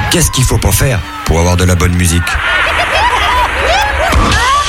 Qu'est-ce qu'il faut pas faire pour avoir de la bonne musique ?